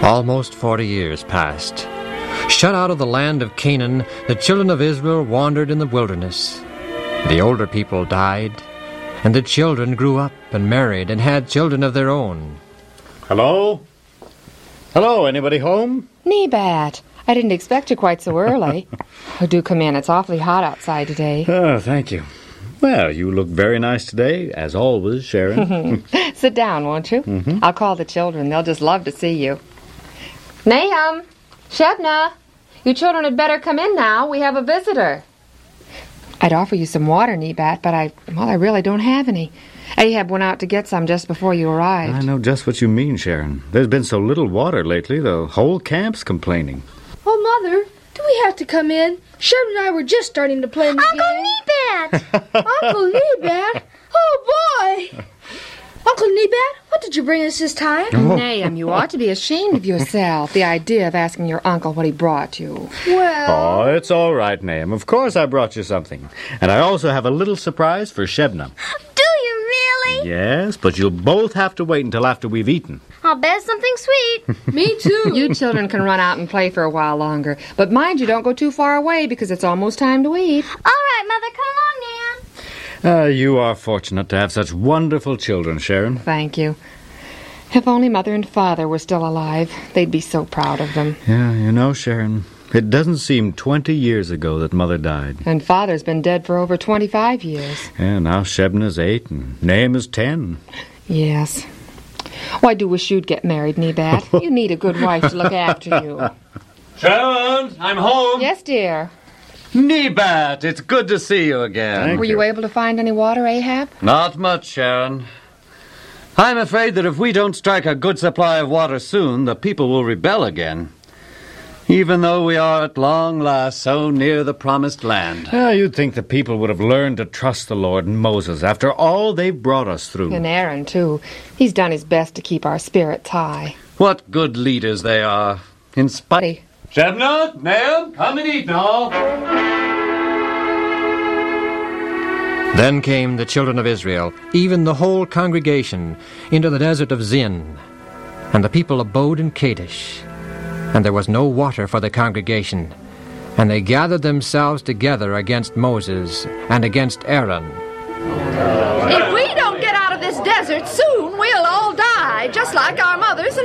Almost 40 years passed. Shut out of the land of Canaan, the children of Israel wandered in the wilderness. The older people died, and the children grew up and married and had children of their own. Hello? Hello, anybody home? Nebat, I didn't expect you quite so early. Oh, do come in. It's awfully hot outside today. Oh, thank you. Well, you look very nice today, as always, Sharon. Sit down, won't you? Mm-hmm. I'll call the children. They'll just love to see you. Nahum! Shebna! You children had better come in now. We have a visitor. I'd offer you some water, Nebat, but I really don't have any. Ahab went out to get some just before you arrived. I know just what you mean, Sharon. There's been so little water lately, the whole camp's complaining. Oh, Mother, do we have to come in? Shep and I were just starting to play in the game. Uncle Nebat! Uncle Nebat? Oh, boy! Uncle Nebat, what did you bring us this time? Nahum, you ought to be ashamed of yourself. The idea of asking your uncle what he brought you. Well... Oh, it's all right, Nahum. Of course I brought you something. And I also have a little surprise for Shebna. Do you really? Yes, but you'll both have to wait until after we've eaten. I'll bet it's something sweet. Me too. You children can run out and play for a while longer. But mind you, don't go too far away because it's almost time to eat. All right, Mother, come along, Nan. You are fortunate to have such wonderful children, Sharon. Thank you. If only Mother and Father were still alive, they'd be so proud of them. Yeah, you know, Sharon, it doesn't seem 20 years ago that Mother died. And Father's been dead for over 25 years. Yeah, now Shebna's 8 and Nahum is 10. Yes. Well, I do wish you'd get married, Nebat. You need a good wife to look after you. Sharon, I'm home. Yes, dear. Nebat, it's good to see you again. Thank Were you able to find any water, Ahab? Not much, Sharon. I'm afraid that if we don't strike a good supply of water soon, the people will rebel again. Even though we are at long last so near the promised land. You'd think the people would have learned to trust the Lord and Moses after all they've brought us through. And Aaron, too. He's done his best to keep our spirits high. What good leaders they are. In spite... Shebna, Nahum, come and eat now. Then came the children of Israel, even the whole congregation, into the desert of Zin. And the people abode in Kadesh. And there was no water for the congregation. And they gathered themselves together against Moses and against Aaron. If we don't get out of this desert soon, we'll all die, just like our mothers and